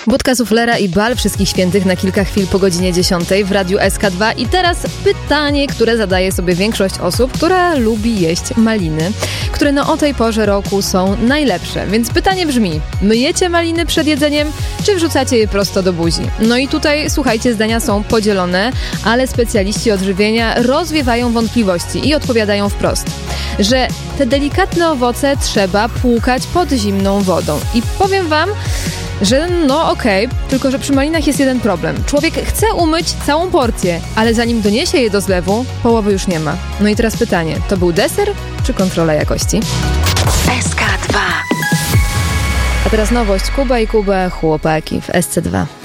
Wódka suflera i bal wszystkich świętych na kilka chwil po godzinie 10 w Radiu SK2. I teraz pytanie, które zadaje sobie większość osób, która lubi jeść maliny, które o tej porze roku są najlepsze. Więc pytanie brzmi: myjecie maliny przed jedzeniem, czy wrzucacie je prosto do buzi? No i tutaj, słuchajcie, zdania są podzielone, ale specjaliści odżywienia rozwiewają wątpliwości i odpowiadają wprost, że te delikatne owoce trzeba płukać pod zimną wodą. I powiem wam, że okej, tylko że przy malinach jest jeden problem. Człowiek chce umyć całą porcję, ale zanim doniesie je do zlewu, połowy już nie ma. No i teraz pytanie, to był deser czy kontrola jakości? SK2. A teraz nowość: Kuba i Kuba, chłopaki w SC2.